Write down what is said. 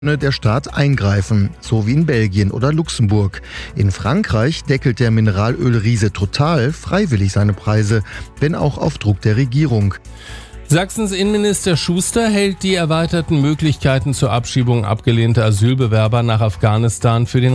der Staat eingreifen, so wie in Belgien oder Luxemburg. In Frankreich deckelt der Mineralölriese Total freiwillig seine Preise, wenn auch auf Druck der Regierung. Sachsens Innenminister Schuster hält die erweiterten Möglichkeiten zur Abschiebung abgelehnter Asylbewerber nach Afghanistan für den